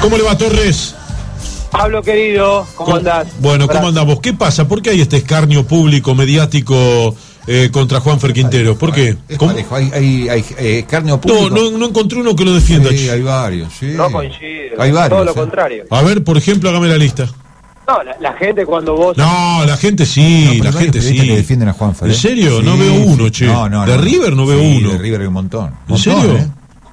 ¿Cómo le va, Torres? Pablo, querido, ¿cómo andás? Bueno, ¿cómo andamos? ¿Qué pasa? ¿Por qué hay este escarnio público, mediático contra Juanfer Quintero? ¿Por qué? Es parejo, hay escarnio público. No encontré uno que lo defienda. Sí, hay varios, sí. No coincido. Hay varios. Todo lo contrario. A ver, por ejemplo, hágame la lista. No, la gente cuando vos... No, la gente sí, la gente sí. Que defienden a Juanfer. ¿En serio? Sí, no veo uno, che. No, de River no veo uno. De River hay un montón. ¿En serio?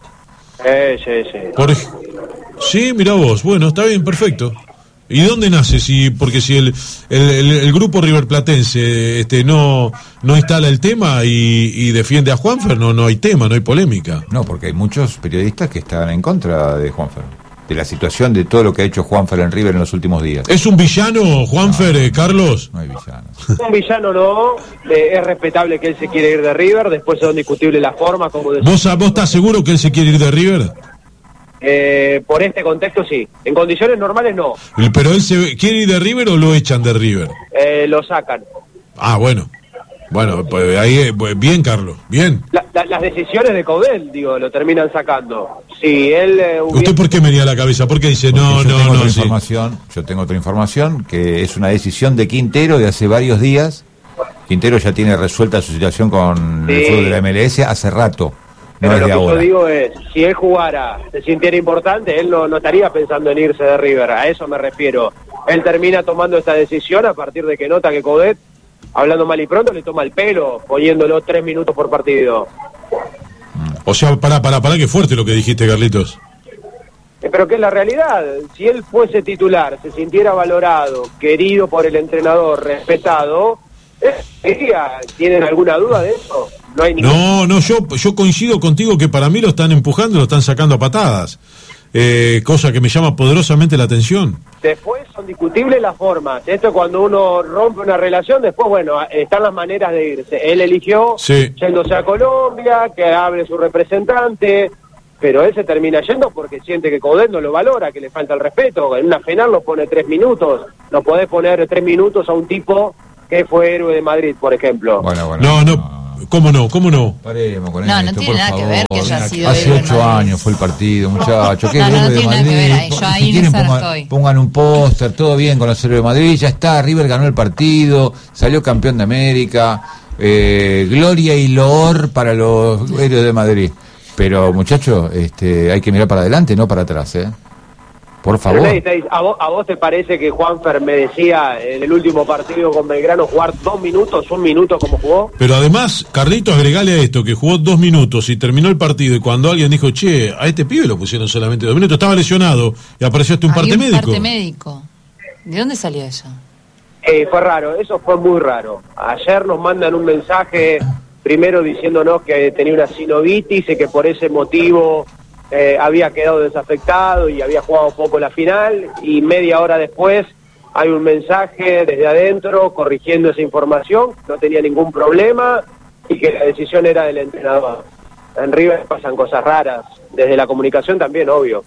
Sí. Sí, mirá vos. Bueno, está bien, perfecto. ¿Y dónde nace? Porque si el grupo riverplatense no instala el tema y defiende a Juanfer, no hay tema, no hay polémica. No, porque hay muchos periodistas que están en contra de Juanfer, de la situación, de todo lo que ha hecho Juanfer en River en los últimos días. ¿Es un villano, Juanfer, Carlos? No hay villanos. Un villano no, es respetable que él se quiere ir de River, después son discutibles las formas, como ¿Vos estás seguro que él se quiere ir de River? Por este contexto sí, en condiciones normales no. ¿Pero él se quiere ir de River o lo echan de River? Lo sacan. Ah, bueno, pues ahí, bien, Carlos, bien. Las decisiones de Coudet, lo terminan sacando. Si él ¿Usted por qué me venía a la cabeza? ¿Por qué dice Yo tengo otra información, que es una decisión de Quintero de hace varios días. Quintero ya tiene resuelta su situación con el fútbol de la MLS hace rato. Pero lo que yo digo es, si él jugara, se sintiera importante, él no estaría pensando en irse de River, a eso me refiero. Él termina tomando esta decisión a partir de que nota que Coudet, hablando mal y pronto, le toma el pelo, poniéndolo 3 minutos por partido. O sea, pará, qué fuerte lo que dijiste, Carlitos. Pero que es la realidad, si él fuese titular, se sintiera valorado, querido por el entrenador, respetado, ¿tienen alguna duda de eso? No hay No, yo coincido contigo que para mí lo están empujando, lo están sacando a patadas, cosa que me llama poderosamente la atención. Después son discutibles las formas, esto es cuando uno rompe una relación, después están las maneras de irse. Él eligió yéndose a Colombia, que hable su representante, pero él se termina yendo porque siente que Coudet no lo valora, que le falta el respeto. En una final lo pone 3 minutos, no podés poner 3 minutos a un tipo que fue héroe de Madrid, por ejemplo. Bueno. No. ¿Cómo no? Paremos con esto, no tiene nada que ver que haya sido hace 8 años fue el partido, muchachos. No tiene nada que ver ahí. Yo ahí si quieren pongan un póster, todo bien con los héroes de Madrid, ya está, River ganó el partido, salió campeón de América, gloria y loor para los héroes de Madrid. Pero muchachos, hay que mirar para adelante, no para atrás, por favor. ¿A vos te parece que Juanfer merecía en el último partido con Belgrano jugar 2 minutos, 1 minuto como jugó? Pero además, Carlitos, agregale a esto, que jugó 2 minutos y terminó el partido, y cuando alguien dijo, che, a este pibe lo pusieron solamente 2 minutos, estaba lesionado, y apareció hasta un parte médico. ¿De dónde salió eso? Fue raro, eso fue muy raro. Ayer nos mandan un mensaje, primero diciéndonos que tenía una sinovitis y que por ese motivo... había quedado desafectado y había jugado poco la final, y media hora después hay un mensaje desde adentro corrigiendo esa información, no tenía ningún problema y que la decisión era del entrenador. En River pasan cosas raras, desde la comunicación también, obvio.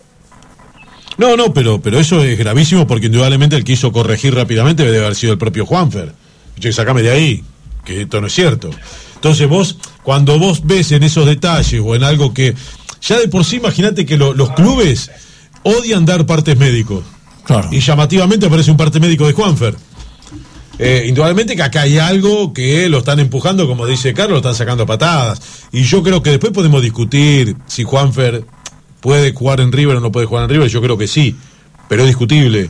No, pero eso es gravísimo, porque indudablemente el que hizo corregir rápidamente debe haber sido el propio Juanfer. Che, sacame de ahí, que esto no es cierto. Entonces cuando vos ves en esos detalles o en algo que... Ya de por sí, imagínate que los clubes odian dar partes médicos. Claro. Y llamativamente aparece un parte médico de Juanfer. Indudablemente que acá hay algo que lo están empujando, como dice Carlos, lo están sacando a patadas. Y yo creo que después podemos discutir si Juanfer puede jugar en River o no puede jugar en River. Yo creo que sí, pero es discutible.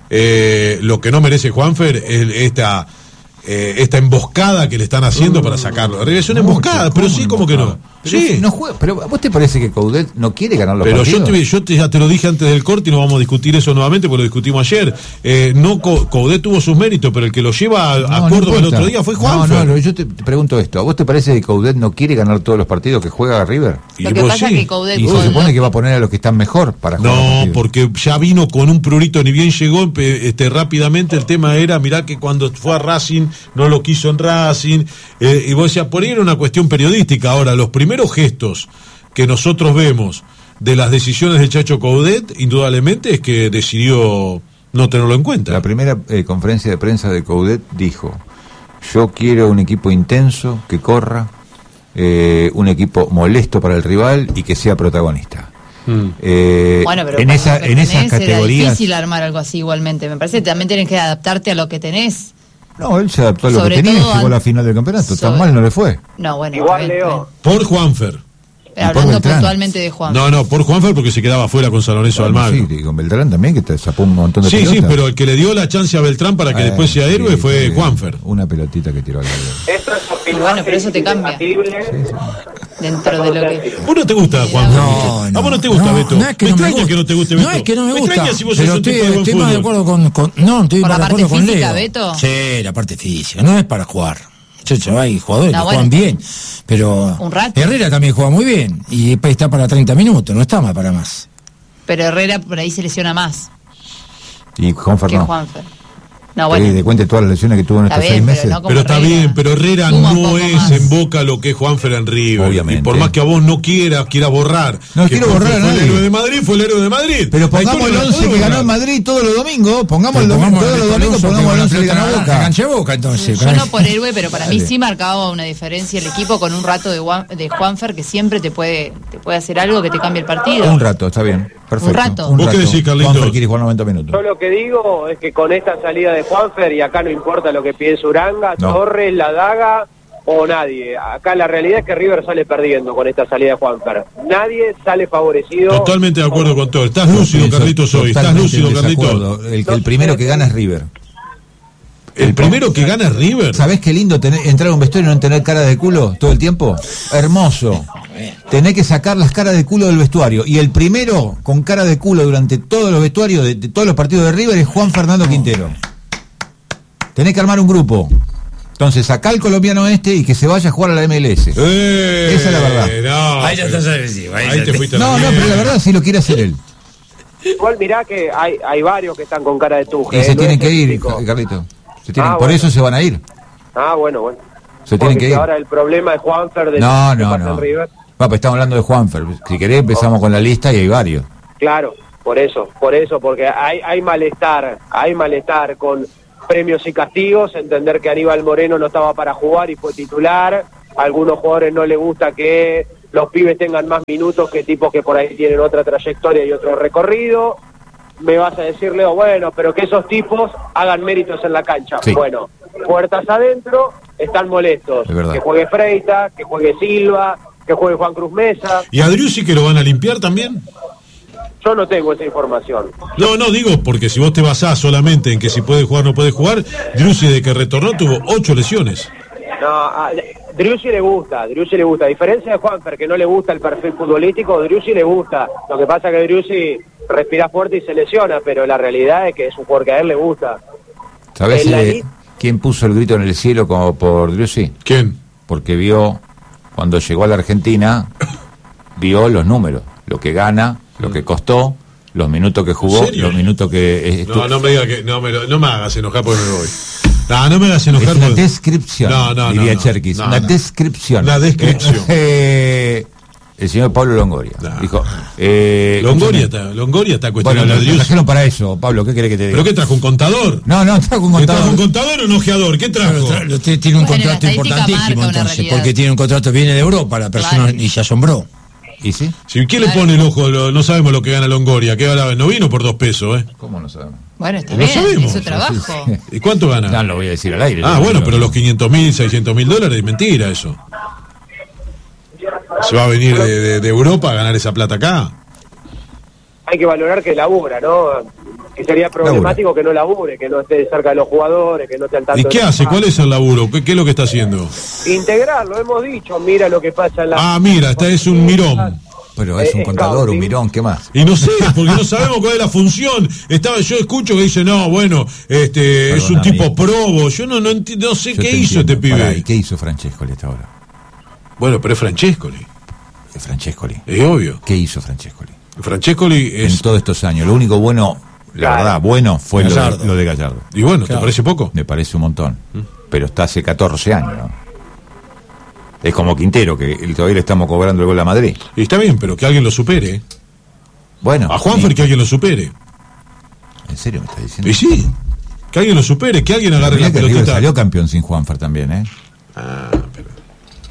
Lo que no merece Juanfer es esta emboscada que le están haciendo para sacarlo. Es una emboscada, pero sí, como que no. Pero sí. No juega, pero ¿vos te parece que Coudet no quiere ganar los partidos? Pero yo ya te lo dije antes del corte y no vamos a discutir eso nuevamente porque lo discutimos ayer. Coudet tuvo sus méritos, pero el que lo lleva a Córdoba el otro día fue Juanfer. No, yo te pregunto esto. ¿A vos te parece que Coudet no quiere ganar todos los partidos que juega River? Lo que pasa es que Coudet... Y se supone que va a poner a los que están mejor para jugar. No, porque ya vino con un prurito, ni bien llegó rápidamente. El tema era, mirá que cuando fue a Racing no lo quiso en Racing, y vos decías, por ahí era una cuestión periodística. Ahora, los primeros gestos que nosotros vemos de las decisiones de Chacho Coudet, indudablemente es que decidió no tenerlo en cuenta. La primera conferencia de prensa de Coudet dijo: yo quiero un equipo intenso, que corra, un equipo molesto para el rival y que sea protagonista. Bueno, pero en esas era categorías. difícil armar algo así igualmente. Me parece que también tienes que adaptarte a lo que tenés. No, él se adaptó a lo Sobre que tenía y todo llegó a la final del campeonato. Tan mal no le fue. No, bueno. Igual, está bien, Leo. está bien. Por Juanfer. Pero por hablando Beltrán. puntualmente de Juan. No, por Juanfer porque se quedaba afuera con San Lorenzo de Almagro. Sí, y con Beltrán también, que te zapó un montón de Sí, pelotas. pero el que le dio la chance a Beltrán para que después sea héroe fue sí, Juanfer. Una pelotita que tiró al aire. Esto es opinión. Bueno, pero eso te cambia. Dentro de lo que. ¿Vos no te gusta Juanfer? No, ¿A vos no te gusta Beto? No es que me no me extraña gusta. que no te guste Beto. No es que no me gusta. extraña si vos sos Pero un tipo de buen estoy más de fútbol. acuerdo no, estoy ¿Por más la de parte acuerdo con física, Leo. Beto? Sí, la parte física. No es para jugar. Chacho, hay jugadores No, que bueno, juegan bien, pero un rato. Herrera también juega muy bien y después está para 30 minutos, no está más para más. Pero Herrera por ahí se lesiona más Y Juanfer que no. Juanfer. No, Que bueno. de cuente todas las lesiones que tuvo en Está estos bien, 6 pero meses. no como Pero está Herrera. bien, pero Herrera Suma un no poco es más. en Boca lo que es Juanfer en River. Obviamente. Y por más que a vos no quieras borrar. No que quiero Juanfer borrar a fue el nadie. héroe de Madrid, fue el héroe de Madrid. Pero pongamos Ahí el todo lo 11 puedo que ganó borrar. en Madrid todos los domingos. Pongamos Pero todos los Alonso, domingos, pongamos el 11 que ganó la Boca. cancha de Boca, entonces. Yo no por héroe, pero para mí Dale. sí marcaba una diferencia el equipo con un rato de Juanfer que siempre te puede hacer algo que te cambie el partido. Un rato, está bien. Perfecto. Un rato. ¿Vos qué decís, Carlitos? Juanfer quiere jugar 90 minutos. Yo lo que digo es que con esta salida de Juanfer, y acá no importa lo que piense Uranga, No. Torres, La Daga o nadie. Acá la realidad es que River sale perdiendo con esta salida de Juanfer. Nadie sale favorecido. Totalmente de acuerdo con todo. Estás lúcido, Pienso Carlitos, hoy. Estás totalmente lúcido, en Carlitos. desacuerdo. El primero que gana es River. El primero que gana es River. ¿Sabés qué lindo entrar a un vestuario y no tener cara de culo todo el tiempo? Hermoso. Tenés que sacar las caras de culo del vestuario. Y el primero con cara de culo durante todos los vestuarios de todos los partidos de River es Juan Fernando Quintero. Tenés que armar un grupo. Entonces, sacá al colombiano y que se vaya a jugar a la MLS. Esa es la verdad. No, Ahí ya estás agresivo. ahí te fuiste a la No, mierda. pero la verdad sí lo quiere hacer él. Igual mirá que hay varios que están con cara de tuje. Y se no tienen es que ir, específico. Carlito. Ah, por bueno. eso se van a ir. Ah, bueno. Se tienen Porque que si ir. ahora el problema es Juanfer de No, que no, pasa en no. River. Papá, estamos hablando de Juanfer. Si querés empezamos con la lista y hay varios. Claro, por eso, porque hay malestar con premios y castigos, entender que Aníbal Moreno no estaba para jugar y fue titular, a algunos jugadores no les gusta que los pibes tengan más minutos que tipos que por ahí tienen otra trayectoria y otro recorrido. Me vas a decir, Leo, bueno, pero que esos tipos hagan méritos en la cancha. Sí. Bueno, puertas adentro, están molestos. Es verdad. Que juegue Freita, que juegue Silva, que juegue Juan Cruz Mesa. ¿Y a Driussi que lo van a limpiar también? Yo no tengo esa información. No, digo, porque si vos te basás solamente en que si puede jugar o no puede jugar, Driussi de que retornó tuvo 8 lesiones. No, a Driussi le gusta. A diferencia de Juanfer, que no le gusta el perfil futbolístico, Driussi le gusta. Lo que pasa es que Driussi respira fuerte y se lesiona, pero la realidad es que es un jugador que a él le gusta. ¿Sabés En la li- quién puso el grito en el cielo como por Driussi? ¿Quién? Porque vio, cuando llegó a la Argentina, vio los números, lo que gana, lo que costó, los minutos que jugó, ¿En serio? los minutos que... No me digas que... No me hagas enojar porque me voy. No me hagas enojar Es una porque... descripción, diría Cherkis, no, una no. descripción. Una descripción. El señor Pablo Longoria dijo... Longoria está Bueno, cuestionando a lo Driussi. trajeron para eso, Pablo, ¿qué querés que te diga? ¿Pero qué trajo? ¿Un contador? No, trajo un ¿Qué contador. trajo? ¿Un contador o un ojeador? ¿Qué trajo? Usted tiene un Bueno, la contrato estadística importantísimo marca una entonces, realidad. porque tiene un contrato, viene de Europa la persona Claro. y se asombró. ¿Y sí? Si ¿quién le pone el ojo? No sabemos lo que gana Longoria. Que ahora no vino por 2 pesos, ¿eh? ¿Cómo no sabemos? Bueno, está Lo bien, sabemos. es su trabajo. Sí. ¿Y cuánto gana? No, lo voy a decir al aire. Bueno, pero los 500.000, 600.000 dólares es mentira eso. Se va a venir de Europa a ganar esa plata acá. Hay que valorar que labura, ¿no? Que sería problemático que no labure, que no esté cerca de los jugadores, que no esté al tanto. ¿Y qué de hace? los ¿Cuál es el laburo? ¿Qué es lo que está haciendo? Integrar, lo hemos dicho, mira lo que pasa en la... Mira, es un mirón. Pero es un contador, un scouting. mirón, ¿qué más? Y no sé, porque no sabemos cuál es la función. Yo escucho que dice, no, bueno, es un Perdóname. tipo probo. Yo no sé Yo qué te hizo entiendo. este pibe. Pará, ¿y qué hizo Francescoli hasta ahora? Bueno, pero es Francescoli, Francescoli. es obvio. ¿Qué hizo Francescoli? Francescoli En es... todos estos años. Lo único bueno, la Claro. verdad, bueno fue Gallardo. lo de Gallardo. Y bueno, ¿te Claro. parece poco? Me parece un montón. Pero está hace 14 años, ¿no? Es como Quintero, que todavía le estamos cobrando el gol a Madrid. Y está bien, pero que alguien lo supere. Bueno. A Juanfer que alguien lo supere. ¿En serio me estás diciendo? Y sí, que alguien lo supere, que alguien agarre Mirá la que River pelotita. salió campeón sin Juanfer también, ¿eh?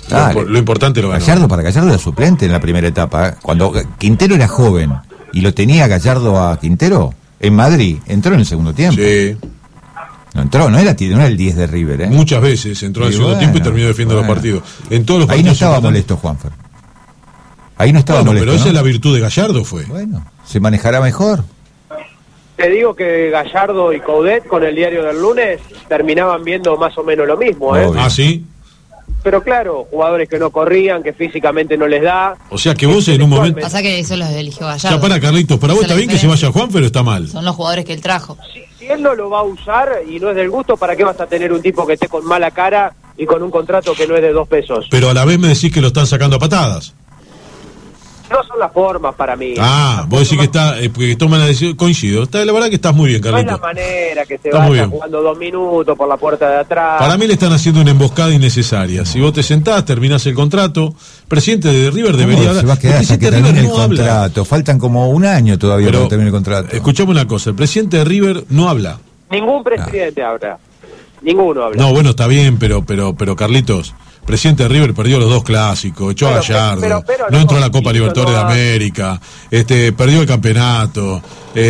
Dale. Lo importante lo ganó. Gallardo era suplente en la primera etapa. Cuando Quintero era joven y lo tenía Gallardo a Quintero, en Madrid, entró en el segundo tiempo. Sí. No entró, no era el 10 de River, ¿eh? Muchas veces entró al segundo tiempo y terminó defendiendo los partidos. En todos los Ahí no partidos estaba importantes. molesto Juanfer. Ahí no estaba molesto, pero esa ¿no? es la virtud de Gallardo, fue. Bueno, se manejará mejor. Te digo que Gallardo y Coudet con el diario del lunes terminaban viendo más o menos lo mismo, ¿eh? Obvio. Ah, sí. Pero claro, jugadores que no corrían, que físicamente no les da. O sea que vos en un momento. Pasa que eso los eligió Gallardo. Ya para Carlitos, ¿para vos Esa está es la bien que se diferencia. vaya Juanfer o está mal? Son los jugadores que él trajo. Si él no lo va a usar y no es del gusto, ¿para qué vas a tener un tipo que esté con mala cara y con un contrato que no es de 2 pesos? Pero a la vez me decís que lo están sacando a patadas. No son las formas para mí. Ah, vos decís que está, porque toman la decisión, coincido. La verdad que estás muy bien, No es la Carlitos. manera que se Está muy vaya bien. jugando 2 minutos por la puerta de atrás. Para mí le están haciendo una emboscada innecesaria. Si vos te sentás, terminás el contrato, presidente de River debería ¿Cómo hablar. se va a quedar El hasta que presidente de termine River el no habla. contrato? Faltan como un año todavía para que termine el contrato. Escuchame una cosa, el presidente de River no habla. Ningún presidente habla. Ninguno habla. No, bueno, está bien, pero Carlitos, presidente de River perdió los 2 clásicos, echó a Pero, Gallardo, pero no no, entró a la Copa eso Libertadores no de América, perdió el campeonato,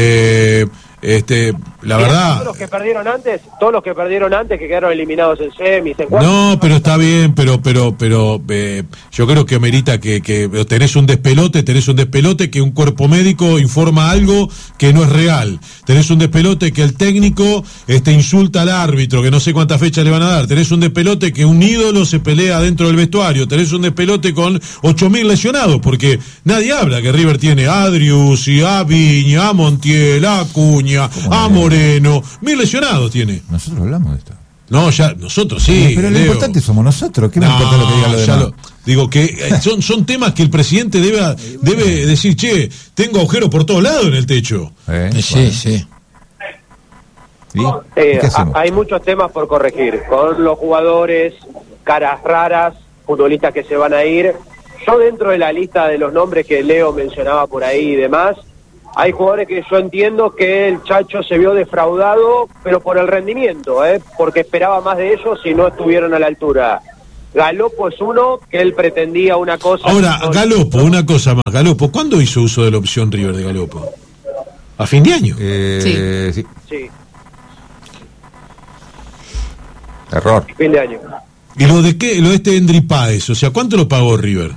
la Mira, verdad. todos los que perdieron antes que quedaron eliminados en semis, en cuartos. No, pero está bien, pero yo creo que amerita que tenés un despelote que un cuerpo médico informa algo que no es real. Tenés un despelote que el técnico insulta al árbitro, que no sé cuántas fechas le van a dar. Tenés un despelote que un ídolo se pelea dentro del vestuario. Tenés un despelote con 8.000 lesionados, porque nadie habla que River tiene a Adrius y a Viña, a Montiel, a Acuña, a Moreno. 1.000 lesionados tiene. Nosotros hablamos de esto. No, ya, nosotros sí. Pero lo Leo. importante somos nosotros. ¿Qué me No, importa lo que digan los ya demás? digo que son temas que el presidente debe decir, che, tengo agujeros por todos lados en el techo. Sí, sí. ¿Y qué hacemos? Hay muchos temas por corregir, con los jugadores, caras raras, futbolistas que se van a ir. Yo dentro de la lista de los nombres que Leo mencionaba por ahí y demás, hay jugadores que yo entiendo que el Chacho se vio defraudado, pero por el rendimiento, porque esperaba más de ellos y no estuvieron a la altura. Galopo es uno que él pretendía una cosa. Ahora, Galopo, una cosa más. Galopo, ¿cuándo hizo uso de la opción River de Galopo? ¿A fin de año? Sí. Sí, Error. fin de año. ¿Y lo de qué? Lo de Endri Páez, o sea, ¿cuánto lo pagó River?